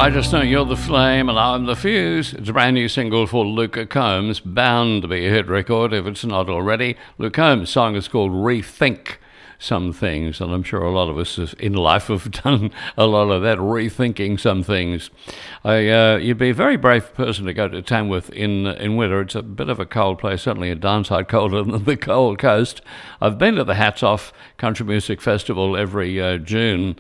I just know you're the flame and I'm the fuse. It's a brand new single for Luke Combs, bound to be a hit record if it's not already. Luke Combs' song is called Rethink Some Things, and I'm sure a lot of us in life have done a lot of that, rethinking some things. You'd be a very brave person to go to Tamworth in winter. It's a bit of a cold place, certainly a downside colder than the Gold Coast. I've been to the Hats Off Country Music Festival every June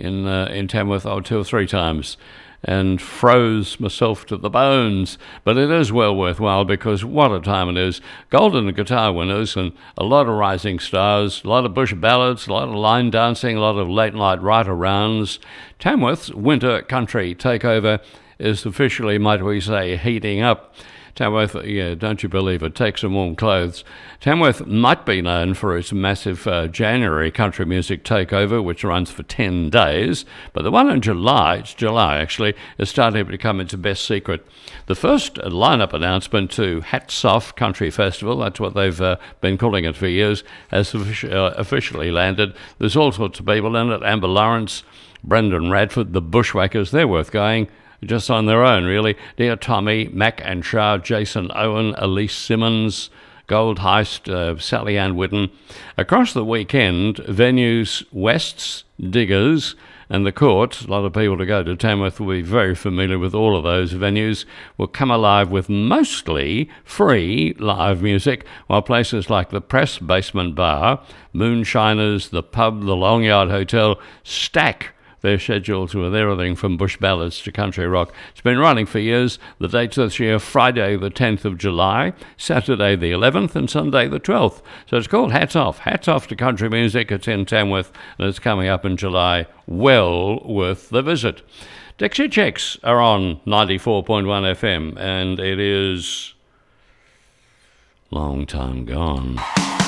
in Tamworth, 2 or 3 times, and froze myself to the bones. But it is well worthwhile because what a time it is. Golden guitar winners and a lot of rising stars, a lot of bush ballads, a lot of line dancing, a lot of late night right-arounds. Tamworth's winter country takeover is officially, might we say, heating up. Tamworth, yeah, don't you believe it, take some warm clothes. Tamworth might be known for its massive January country music takeover, which runs for 10 days, but the one in July, it's July actually, is starting to become its best secret. The first lineup announcement to Hats Off Country Festival, that's what they've been calling it for years, has officially landed. There's all sorts of people in it: Amber Lawrence, Brendan Radford, the Bushwhackers, they're worth going. Just on their own, really. Dear Tommy, Mac and Shah, Jason Owen, Elise Simmons, Gold Heist, Sally Ann Whitten. Across the weekend, venues West's, Diggers, and the Court, a lot of people to go to Tamworth will be very familiar with all of those venues, will come alive with mostly free live music, while places like the Press Basement Bar, Moonshiners, the Pub, the Long Yard Hotel stack their schedules with everything from bush ballads to country rock. It's been running for years. The dates this year: Friday the 10th of July, Saturday the 11th, and Sunday the 12th. So it's called Hats Off. Hats Off to Country Music. It's in Tamworth, and it's coming up in July. Well worth the visit. Dixie Chicks are on 94.1 FM, and it is Long Time Gone.